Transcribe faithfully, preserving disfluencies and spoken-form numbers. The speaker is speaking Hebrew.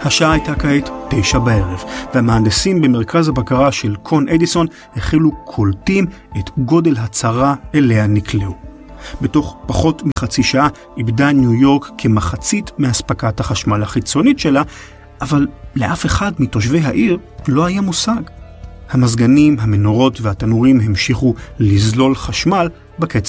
השעה הייתה כעת תשע בערב, והמהנדסים במרכז הבקרה של קון אדיסון החלו קולטים את גודל הצרה אליה נקלעו. בתוך פחות מחצי שעה איבדה ניו יורק כמחצית מהספקת החשמל החיצונית שלה, אבל לאף אחד מתושבי העיר לא היה מושג. המזגנים, המנורות והתנורים המשיכו לזלול חשמל בקצב